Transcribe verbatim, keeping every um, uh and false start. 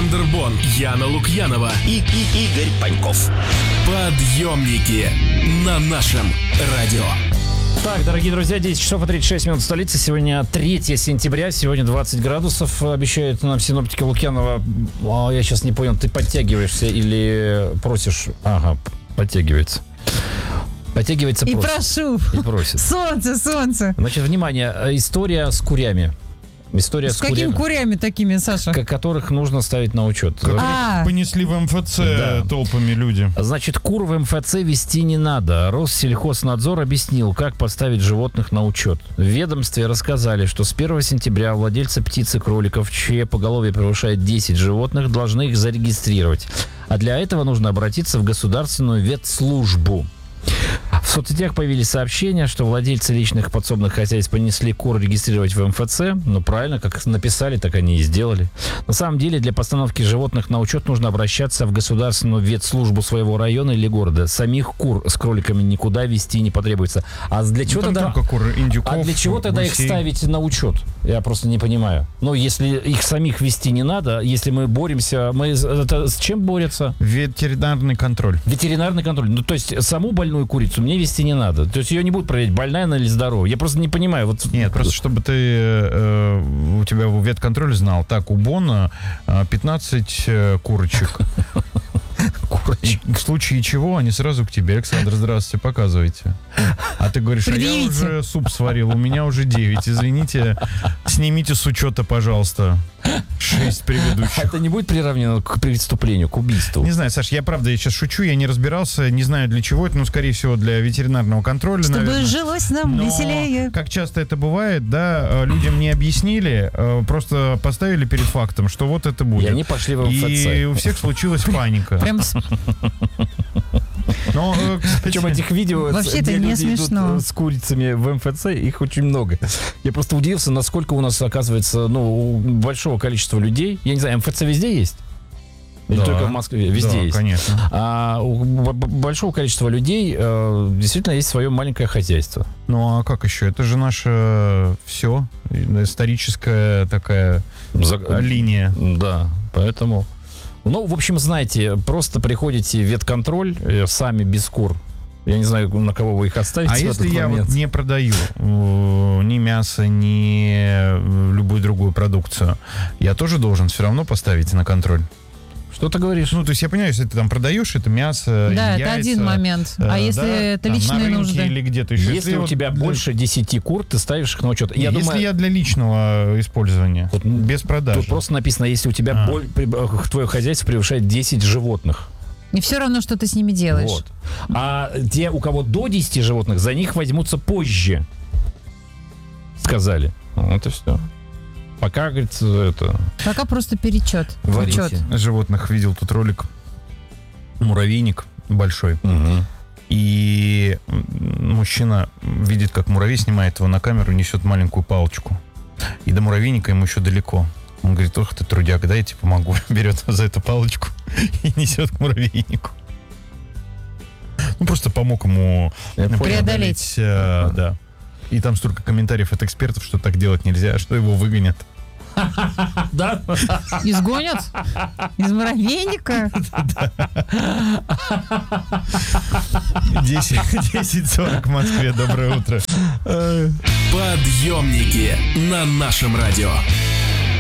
Александр Бон, Яна Лукьянова и, и Игорь Паньков. Подъемники на нашем радио. Так, дорогие друзья, десять часов и тридцать шесть минут столицы. Сегодня третье сентября, сегодня двадцать градусов. Обещают нам синоптики Лукьянова. А, я сейчас не понял, ты подтягиваешься или просишь? Ага, подтягивается. Подтягивается и просит. прошу. И просит. Солнце, солнце. Значит, внимание, история с курями. История с, с какими курями, курями такими, Саша? Которых нужно ставить на учет. А. Понесли в эм эф цэ да. толпами люди. Значит, кур в эм эф цэ вести не надо. Россельхознадзор объяснил, как поставить животных на учет. В ведомстве рассказали, что с первого сентября владельцы птиц и кроликов, чье поголовье превышает десять животных, должны их зарегистрировать. А для этого нужно обратиться в государственную ветслужбу. В соцсетях появились сообщения, что владельцы личных подсобных хозяйств понесли кур регистрировать в эм эф цэ. Ну, правильно, как написали, так они и сделали. На самом деле, для постановки животных на учет нужно обращаться в государственную ветслужбу своего района или города. Самих кур с кроликами никуда вести не потребуется. А для чего, ну, тогда, куры, индюков, а для чего тогда гусей. Их ставить на учет? Я просто не понимаю. Ну, если их самих вести не надо, если мы боремся, мы это, с чем борются? Ветеринарный контроль. Ветеринарный контроль. Ну, то есть саму больную курицу мне вести не надо. То есть ее не будут проверять, больная она или здоровая. Я просто не понимаю. Вот... Нет, просто чтобы ты э, у тебя в ветконтроле знал. Так, у Бона пятнадцать э, курочек. В случае чего они сразу к тебе. Александр, здравствуйте, показывайте. А ты говоришь, а я уже суп сварил, у меня уже девять. Извините, снимите с учета, пожалуйста, шесть предыдущих. Это не будет приравнено к преступлению, к убийству? Не знаю, Саш, я правда, я сейчас шучу, я не разбирался, не знаю для чего это, но, скорее всего, для ветеринарного контроля, чтобы наверное. Жилось нам но, веселее. как часто это бывает, да, людям не объяснили, просто поставили перед фактом, что вот это будет. И они пошли в эм эф цэ. И у всех случилась паника. Прям... Но, кстати, причем этих видео, вообще-то не смешно. С курицами в эм эф цэ, их очень много. Я просто удивился, насколько у нас, оказывается, ну, большого количества людей. Я не знаю, эм эф цэ везде есть? Или да, только в Москве? Везде да, есть. Конечно. А у большого количества людей э, действительно есть свое маленькое хозяйство. Ну а как еще? Это же наше все, историческая такая За... линия. Да, поэтому... Ну, в общем, знаете, просто приходите в ветконтроль э, сами без кур. Я не знаю, на кого вы их оставите. А если я вот не продаю э, ни мясо, ни любую другую продукцию, я тоже должен все равно поставить на контроль? Что ты говоришь? Ну, то есть я понимаю, если ты там продаешь это мясо, да, яйца, это один момент. А э, если да, это там, личные на нужды? Или где-то еще. Если, если у вот тебя для... больше десяти кур, ты ставишь их на учет. Я если думаю, я для личного использования, тут, без продажи. Тут просто написано, если у тебя а. боль, твое хозяйство превышает десять животных. И все равно, что ты с ними делаешь. Вот. А те, у кого до десяти животных, за них возьмутся позже. Сказали. Вот и все. Пока, говорится, это... Пока просто перечет. Варите. Учет. Животных видел тут ролик. Муравейник большой. Угу. И мужчина видит, как муравей снимает его на камеру, несет маленькую палочку. И до муравейника ему еще далеко. Он говорит, ох ты, трудяк, дай я тебе помогу. Берет за эту палочку и несет к муравейнику. Ну, просто помог ему преодолеть. преодолеть э, да. И там столько комментариев от экспертов, что так делать нельзя, что его выгонят. Да? Изгонят? Из муравейника? десять сорок в Москве. Доброе утро. Подъемники на нашем радио.